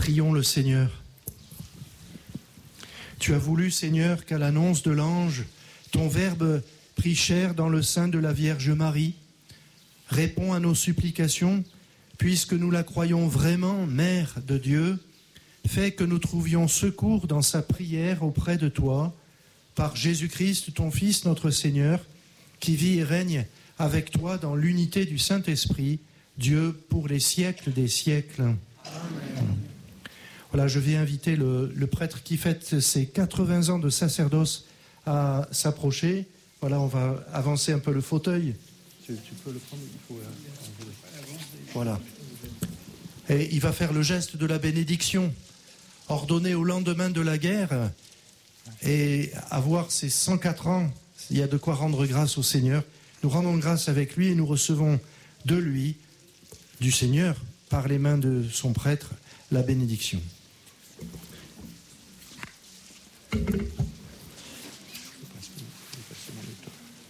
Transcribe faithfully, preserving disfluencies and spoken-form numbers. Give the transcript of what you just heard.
Prions le Seigneur. Tu as voulu, Seigneur, qu'à l'annonce de l'ange, ton Verbe prit chair dans le sein de la Vierge Marie. Réponds à nos supplications, puisque nous la croyons vraiment Mère de Dieu. Fais que nous trouvions secours dans sa prière auprès de toi, par Jésus-Christ, ton Fils, notre Seigneur, qui vit et règne avec toi dans l'unité du Saint-Esprit, Dieu pour les siècles des siècles. Amen. Voilà, je vais inviter le, le prêtre qui fête ses quatre-vingts ans de sacerdoce à s'approcher. Voilà, on va avancer un peu le fauteuil. Tu, tu peux le prendre, il faut, euh, voilà. Et il va faire le geste de la bénédiction, ordonné au lendemain de la guerre, et avoir ses cent quatre ans, il y a de quoi rendre grâce au Seigneur. Nous rendons grâce avec lui et nous recevons de lui, du Seigneur, par les mains de son prêtre, la bénédiction.